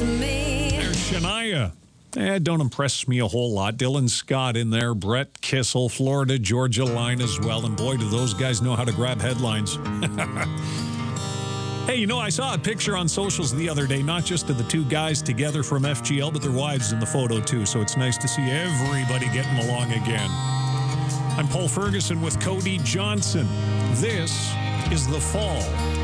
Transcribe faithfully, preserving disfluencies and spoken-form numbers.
me. There's Shania. Eh, don't impress me a whole lot. Dylan Scott in there, Brett Kissel, Florida Georgia line as well. And boy, do those guys know how to grab headlines. Hey, you know, I saw a picture on socials the other day, not just of the two guys together from F G L, but their wives in the photo too. So it's nice to see everybody getting along again. I'm Paul Ferguson with Cody Johnson. This is The Fall.